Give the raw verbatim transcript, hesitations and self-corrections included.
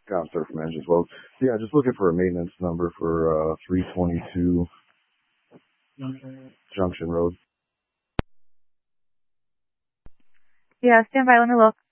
Counselor from Engines Well. Yeah, just looking for a maintenance number for uh, three twenty-two Junction Road. Yeah, stand by. Let me look.